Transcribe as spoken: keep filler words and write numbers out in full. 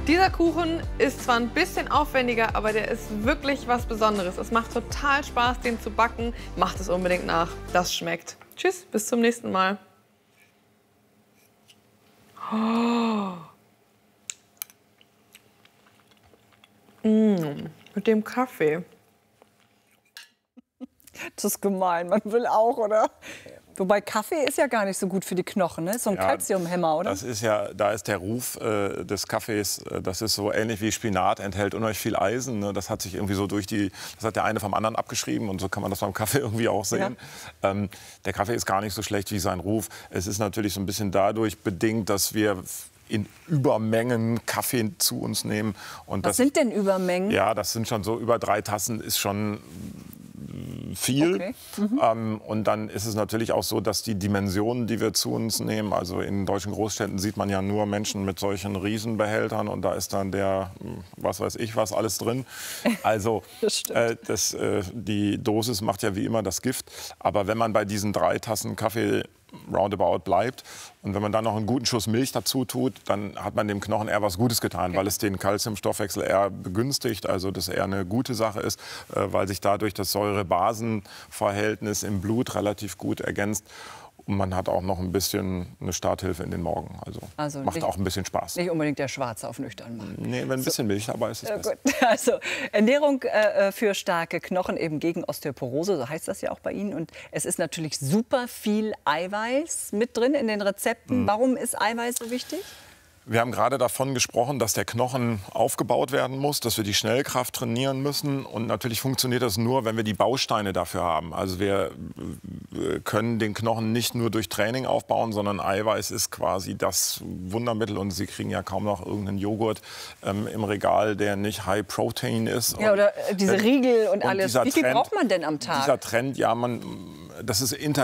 Dieser Kuchen ist zwar ein bisschen aufwendiger, aber der ist wirklich was Besonderes. Es macht total Spaß, den zu backen. Macht es unbedingt nach. Das schmeckt. Tschüss, bis zum nächsten Mal. Oh. Mmh, mit dem Kaffee. Das ist gemein, man will auch, oder? Wobei Kaffee ist ja gar nicht so gut für die Knochen, ne? So ein Ja, Calciumhemmer, oder? Das ist ja, da ist der Ruf äh, des Kaffees, äh, das ist so ähnlich wie Spinat, enthält unheimlich viel Eisen. Ne? Das hat sich irgendwie so durch die, das hat der eine vom anderen abgeschrieben und so kann man das beim Kaffee irgendwie auch sehen. Ja. Ähm, der Kaffee ist gar nicht so schlecht wie sein Ruf. Es ist natürlich so ein bisschen dadurch bedingt, dass wir in Übermengen Kaffee zu uns nehmen. Und Was das, sind denn Übermengen? Ja, das sind schon so über drei Tassen, ist schon viel. Okay. Mhm. Ähm, und dann ist es natürlich auch so, dass die Dimensionen, die wir zu uns nehmen, also in deutschen Großstädten sieht man ja nur Menschen mit solchen Riesenbehältern und da ist dann der, was weiß ich, was alles drin. Also das äh, das, äh, die Dosis macht ja wie immer das Gift. Aber wenn man bei diesen drei Tassen Kaffee roundabout bleibt und wenn man dann noch einen guten Schuss Milch dazu tut, dann hat man dem Knochen eher was Gutes getan, okay. weil es den Calciumstoffwechsel eher begünstigt, also das eher eine gute Sache ist, äh, weil sich dadurch das Säure-Basen-Verhältnis im Blut relativ gut ergänzt. Und man hat auch noch ein bisschen eine Starthilfe in den Morgen. Also, also macht nicht, auch ein bisschen Spaß. Nicht unbedingt der Schwarze auf nüchtern machen. Nee, wenn ein bisschen so. Milch dabei ist, ist es äh, besser. Gut. Also Ernährung äh, für starke Knochen, eben gegen Osteoporose, so heißt das ja auch bei Ihnen. Und es ist natürlich super viel Eiweiß mit drin in den Rezepten. Mhm. Warum ist Eiweiß so wichtig? Wir haben gerade davon gesprochen, dass der Knochen aufgebaut werden muss, dass wir die Schnellkraft trainieren müssen. Und natürlich funktioniert das nur, wenn wir die Bausteine dafür haben. Also wir können den Knochen nicht nur durch Training aufbauen, sondern Eiweiß ist quasi das Wundermittel. Und Sie kriegen ja kaum noch irgendeinen Joghurt ähm, im Regal, der nicht High Protein ist. Ja, oder diese Riegel und, und alles. Wie viel Trend, braucht man denn am Tag? Dieser Trend, ja, man, das ist inter